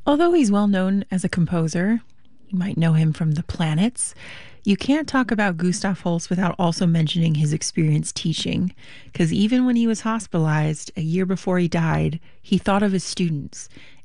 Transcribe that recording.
Although he's well known as a composer, you might know him from The Planets. You can't talk about Gustav Holst without also mentioning his experience teaching, because even when he was hospitalized a year before he died, he thought of his students